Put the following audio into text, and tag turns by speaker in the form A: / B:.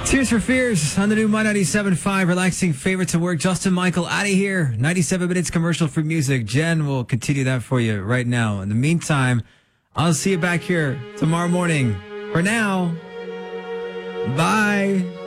A: Tears for Fears on the new My 97.5 relaxing favorites at work. Justin Michael out of here. 97 minutes commercial free music. Jen will continue that for you right now. In the meantime, I'll see you back here tomorrow morning. For now, bye.